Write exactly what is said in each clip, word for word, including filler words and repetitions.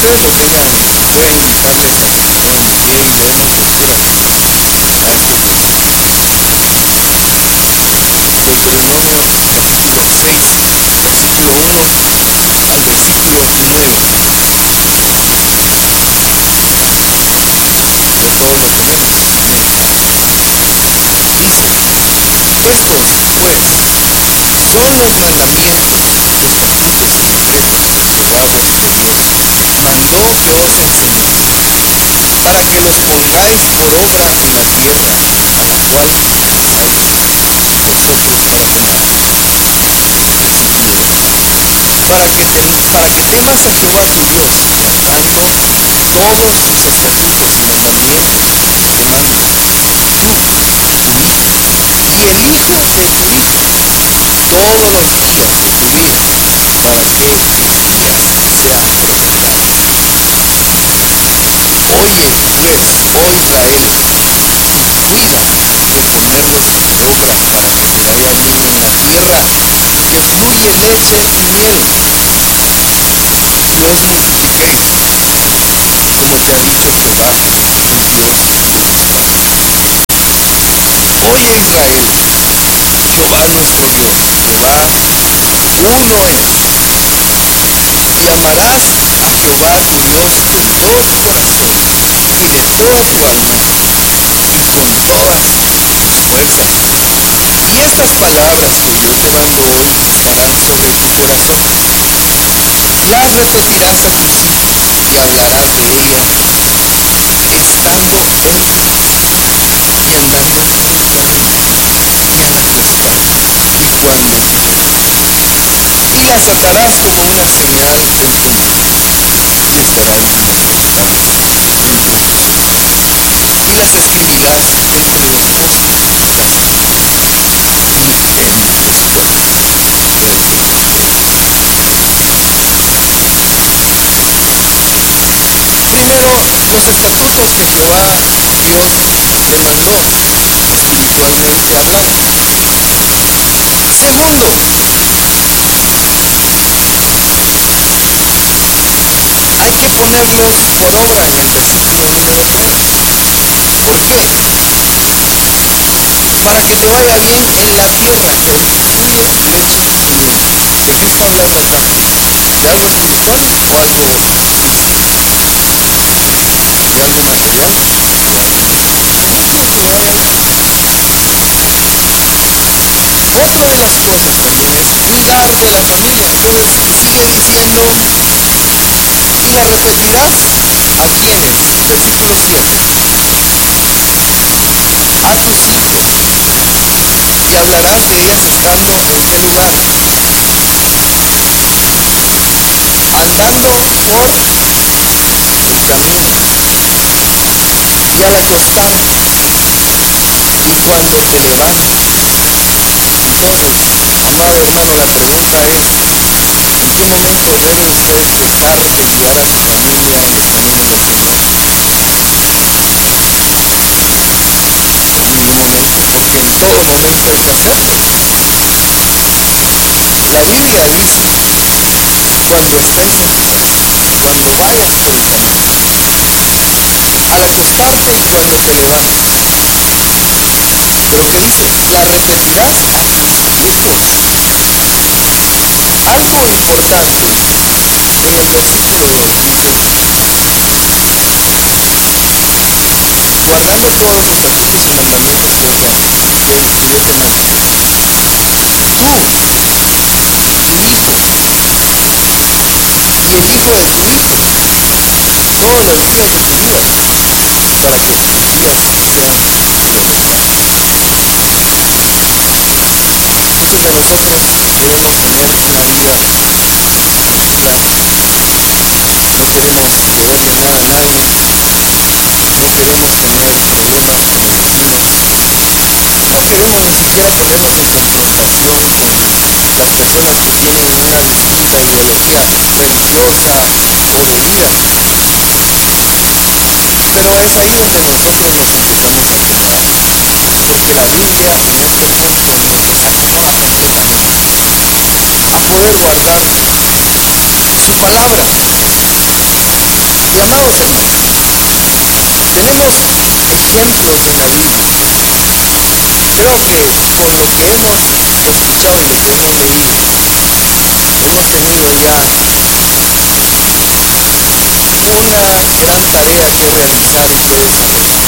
¿Qué es lo que ella dice? Voy a indicarle la dirección de email de ella para que la encuentre. Deuteronomio capítulo seis, versículo uno al versículo nueve. Ya todos lo tenemos. Amén. Dice, estos pues son los mandamientos, estatutos y decretos que Jehová vuestro Dios mandó que os enseñemos, para que los pongáis por obra en la tierra a la cual vais vosotros para tomarla. Versículo dos. Para que, ten- para que temas a Jehová tu Dios, guardando todos sus estatutos y mandamientos que te mando hoy, tú, tu hijo, y el hijo de tu hijo, todos los días de tu vida, para que tus días sean prolongados. Oye, pues, oh Israel, y cuida de ponerlos por obra para que te vaya bien en la tierra que fluye leche y miel. Les multipliquéis, como te ha dicho Jehová, tu Dios, por tus padres. Oye Israel, Jehová nuestro Dios, Jehová uno es, y amarás a Jehová tu Dios con todo tu corazón y de toda tu alma y con todas tus fuerzas. Y estas palabras que yo te mando hoy estarán sobre tu corazón. Las repetirás a tus hijos y hablarás de ellas estando en tu casa y andando por el camino y al acostar y cuando te levantes. Y las atarás como una señal en tu mano y estarán incrustadas en tus ojos. Y las escribirás entre los postes de tu casa y en las puertas. Puedes leer ahí. Primero, los estatutos que Jehová Dios te mandó, espiritualmente hablando. Segundo, hay que ponerlos por obra en el versículo número nueve. ¿Por qué? Para que te vaya bien en la tierra que fluye leche y miel. ¿De qué está hablando acá? ¿De algo espiritual o algo físico? ¿De algo material o algo físico que me vaya bien? Otra de las cosas también es cuidar de la familia. Entonces sigue diciendo, y la repetirás a quienes, versículo siete, a tus hijos, y hablarás de ellas estando en qué lugar, andando por el camino y al acostarte y cuando te levantes. Entonces, amado hermano, la pregunta es, ¿en qué momento debe usted despertar y ayudar a su familia en los caminos del Señor? En ningún momento, porque en todo momento hay que hacerlo. La Biblia dice, cuando estés en tu casa, cuando vayas por el camino, al acostarte y cuando te levantes. Pero ¿qué dice? La repetirás a tus hijos. Algo importante en el versículo dos dice, guardando todos los estatutos y mandamientos que, os llam- que, que yo te mando hoy. Tú, tu hijo y el hijo de tu hijo, todos los días de tu vida, para que tus días sean prolongados. Muchos de nosotros queremos tener una vida plana. No queremos deberle nada a nadie. No queremos tener problemas con los vecinos. No queremos ni siquiera ponernos en confrontación con las personas que tienen una distinta ideología religiosa o de vida. Pero es ahí donde nosotros nos empezamos a separar. Porque la Biblia en este punto nos exhorta completamente a poder guardar su palabra. amados hermanos, tenemos ejemplos en la Biblia. Creo que con lo que hemos escuchado y lo que hemos leído, hemos tenido ya una gran tarea que realizar y que desarrollar.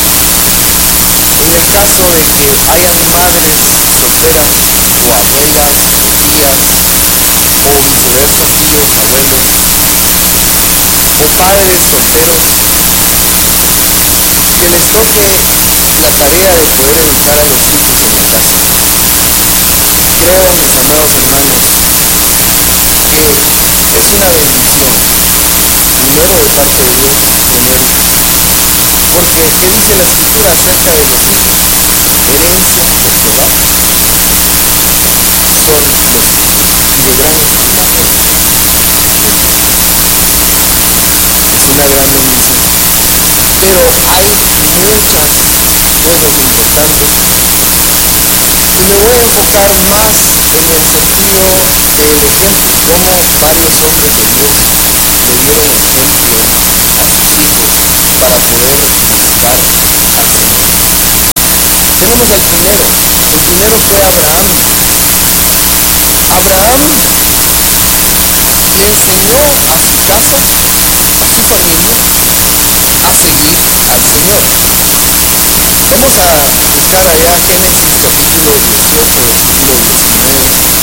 En el caso de que hayan madres solteras o abuelas o tías o viceversa, tíos, abuelos o padres solteros, que les toque la tarea de poder educar a los hijos en la casa. Creo, mis amados hermanos, que es una bendición, primero de parte de Dios, tener hijos. Porque, ¿qué dice la Escritura acerca de los hijos? Herencia de Jehová son los hijos y de gran utilidad para el Señor. Aleluya. Es una gran bendición. Pero hay muchas cosas importantes y me voy a enfocar más en el sentido del ejemplo, cómo varios hombres de Dios le dieron ejemplo a sus hijos para poder buscar al Señor. Tenemos el primero. El primero fue Abraham. Abraham le enseñó a su casa, a su familia, a seguir al Señor. Vamos a buscar allá Génesis capítulo dieciocho, versículo diecinueve